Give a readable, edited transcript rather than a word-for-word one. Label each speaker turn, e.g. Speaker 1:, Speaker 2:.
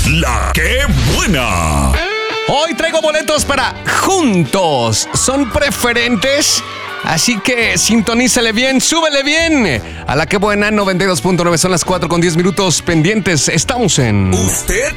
Speaker 1: La que buena.
Speaker 2: Hoy traigo boletos para Juntos. Son preferentes, así que sintonízale bien, súbele bien. A La que buena 92.9, son las 4:10 pendientes. Estamos en...
Speaker 1: Usted